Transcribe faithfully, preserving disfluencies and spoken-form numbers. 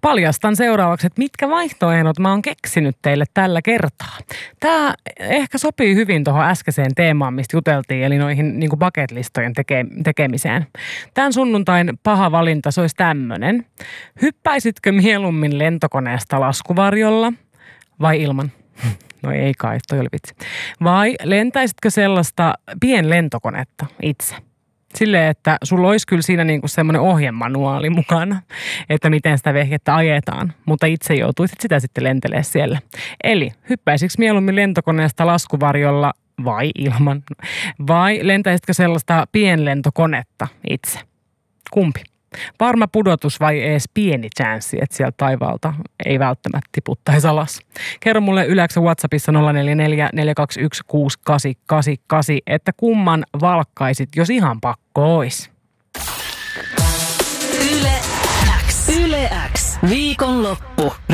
Paljastan seuraavaksi, että mitkä vaihtoehdot mä oon keksinyt teille tällä kertaa. Tämä ehkä sopii hyvin tuohon äskeiseen teemaan, mistä juteltiin, eli noihin niin kuin bucket-listojen teke- tekemiseen. Tämän sunnuntain paha valinta, se olisi tämmöinen. Hyppäisitkö mieluummin lentokoneesta laskuvarjolla vai ilman? No ei kai, toi oli vitsi. Vai lentäisitkö sellaista pienlentokonetta itse? Silleen, että sulla olisi kyllä siinä niinku semmoinen ohjemanuaali mukana, että miten sitä vehjettä ajetaan, mutta itse joutuisit sitä sitten lentelee siellä. Eli hyppäisikö mieluummin lentokoneesta laskuvarjolla vai ilman? Vai lentäisitkö sellaista pienlentokonetta itse? Kumpi? Varma pudotus vai edes pieni chanssi, että sieltä taivaalta ei välttämättä tiputtaisi alas. Kerro mulle Yleäksä WhatsAppissa nolla neljä neljä neljä kaksi yksi kuusi kahdeksan kahdeksan kahdeksan, että kumman valkkaisit, jos ihan pakko ois. Yle X. Yle X. Viikonloppu.